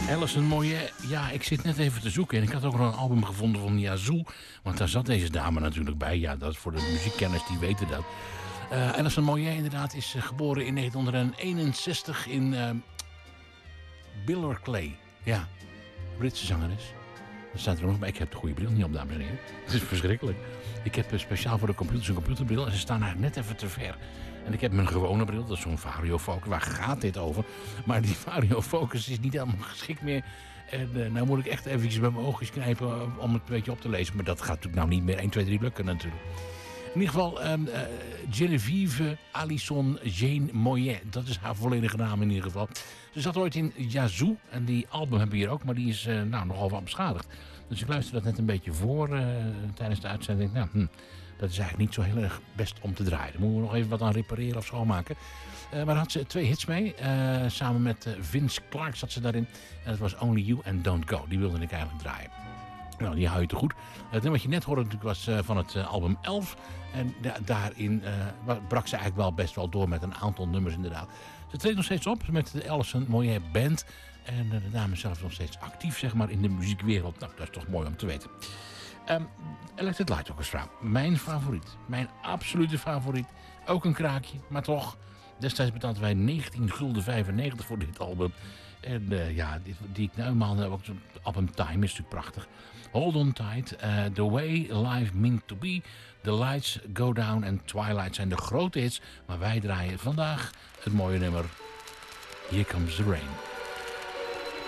Alison Moyet, ja, ik zit net even te zoeken en ik had ook nog een album gevonden van Yazoo, want daar zat deze dame natuurlijk bij. Ja, dat is voor de muziekkenners, die weten dat. Alison Moyet inderdaad is geboren in 1961 in Billericay. Ja, Britse zangeres. Dat staat er nog bij. Ik heb de goede bril niet op, dames en heren. Het is verschrikkelijk. Ik heb speciaal voor de computers een computerbril en ze staan eigenlijk net even te ver. En ik heb mijn gewone bril, dat is zo'n variofocus. Waar gaat dit over? Maar die variofocus is niet helemaal geschikt meer. En nou moet ik echt even bij mijn oogjes knijpen om het een beetje op te lezen. Maar dat gaat natuurlijk nou niet meer 1, 2, 3 lukken natuurlijk. In ieder geval Genevieve Alison Jane Moyet. Dat is haar volledige naam in ieder geval. Ze zat ooit in Yazoo. En die album hebben we hier ook. Maar die is nogal wat beschadigd. Dus ik luister dat net een beetje voor tijdens de uitzending. Nou, dat is eigenlijk niet zo heel erg best om te draaien. Daar moeten we nog even wat aan repareren of schoonmaken. Maar daar had ze 2 hits mee. Samen met Vince Clarke zat ze daarin. En dat was Only You and Don't Go. Die wilde ik eigenlijk draaien. Nou, die hou je te goed. Het nummer wat je net hoorde natuurlijk was van het album 11. En daarin brak ze eigenlijk wel best wel door met een aantal nummers inderdaad. Ze treedt nog steeds op met de Alison Moyet Band. En de dame is zelf nog steeds actief zeg maar in de muziekwereld. Nou, dat is toch mooi om te weten. Electric Light Orchestra. Mijn favoriet. Mijn absolute favoriet. Ook een kraakje, maar toch. Destijds betaalden wij 19,95 voor dit album. En die ik nu maal heb ook zo'n album Time is natuurlijk prachtig. Hold on tight. The way life meant to be. The lights go down en Twilight zijn de grote hits. Maar wij draaien vandaag het mooie nummer Here Comes the Rain.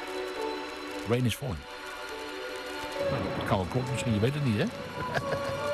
Rain is falling. Nou, dat kan wel kloppen misschien, je weet het niet hè.